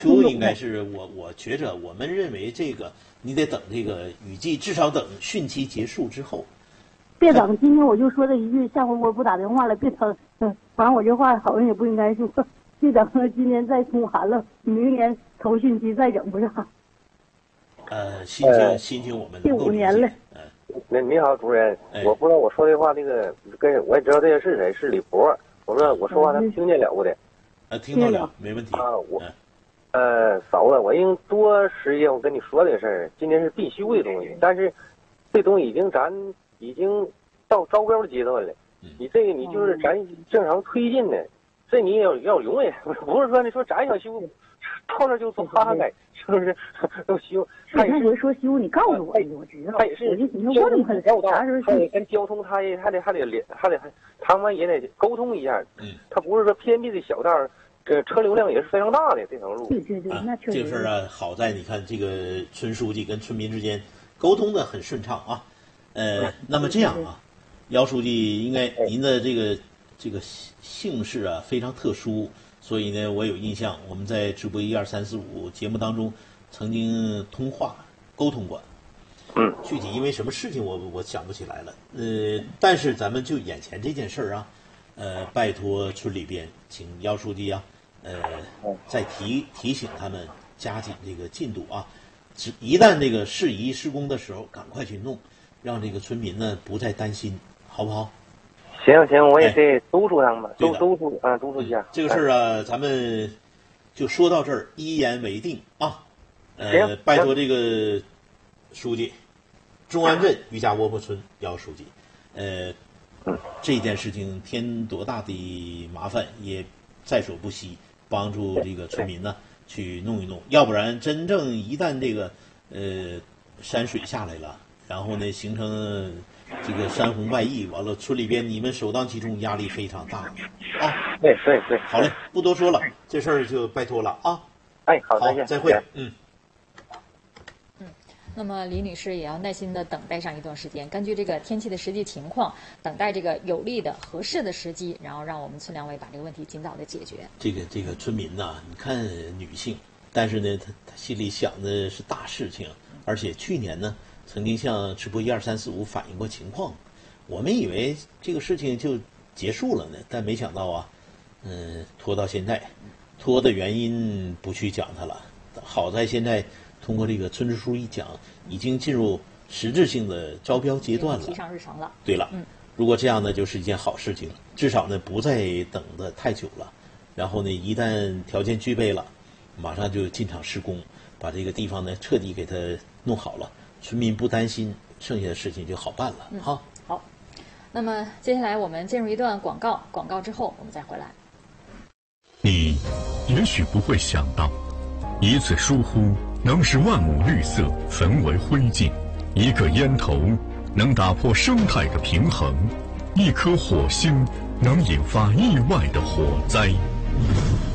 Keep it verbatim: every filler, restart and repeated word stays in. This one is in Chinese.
就应该是我我觉着，我们认为这个你得等这个雨季，至少等汛期结束之后。 别等，今天我就说这一句，下回我不打电话了，别等。嗯，反正我这话好像也不应该说，别等今年再通寒了，明年头汛期再整不上。 呃，心情心情我们第五年了。 嗯， 那你好，主任， 哎、 我不知道我说这话那个跟我也知道这个是谁，是李博。我说我说话他听见了不得？ 啊，听到了，没问题啊，我。 嗯呃，嫂子，我应多时间我跟你说这个事儿，今年是必须的东西，但是这东西已经咱已经到招标的阶段了，你这个你就是咱正常推进的，这你也要要容忍，不是说你说咱想修，到那就从他改，是不是？都修， 他那回说修，你告诉我，我知道， 他也是我就寻思问问他啥时候还得跟交通他也还得还得连还得还他们也得沟通一下， 嗯， 他不是说偏僻的小道。这车流量也是非常大的这条路。 对对对，那确实。 这个事儿啊，好在你看这个村书记跟村民之间沟通的很顺畅啊。呃，那么这样啊，姚书记，应该您的这个这个姓氏啊非常特殊，所以呢，我有印象，我们在直播一二三四五节目当中曾经通话沟通过。 嗯。 具体因为什么事情我我想不起来了。呃，但是咱们就眼前这件事儿啊。呃，拜托村里边，请姚书记啊，呃，再提提醒他们加紧这个进度啊。只一旦这个事宜施工的时候，赶快去弄，让这个村民呢不再担心，好不好？ 行行，我也得督促他们吧，督督促啊，督促一下。 嗯、这个事儿啊，咱们就说到这儿，一言为定啊。呃，拜托这个书记，中安镇于家窝坡村姚书记，呃。这件事情添多大的麻烦也在所不惜，帮助这个村民呢去弄一弄，要不然真正一旦这个呃山水下来了，然后呢形成这个山洪外溢，完了村里边你们首当其冲，压力非常大啊。 对对对， 好嘞，不多说了，这事儿就拜托了啊。 哎，好， 好，再会，嗯。 那么李女士也要耐心的等待上一段时间，根据这个天气的实际情况，等待这个有利的、合适的时机，然后让我们村两委把这个问题尽早的解决。 这个这个村民呐，你看女性，但是呢，她她心里想的是大事情，而且去年呢，曾经向直播一二三四五反映过情况，我们以为这个事情就结束了呢，但没想到啊，嗯，拖到现在，拖的原因不去讲它了，好在现在。通过这个村支书一讲，已经进入实质性的招标阶段了， 提上日程了。 对了， 嗯， 如果这样呢，就是一件好事情，至少呢不再等得太久了。然后呢，一旦条件具备了，马上就进场施工，把这个地方呢彻底给它弄好了，村民不担心，剩下的事情就好办了。 嗯， 好， 好。那么接下来我们进入一段广告，广告之后我们再回来。 你也许不会想到，一次疏忽能使万亩绿色焚为灰烬，一个烟头能打破生态的平衡，一颗火星能引发意外的火灾。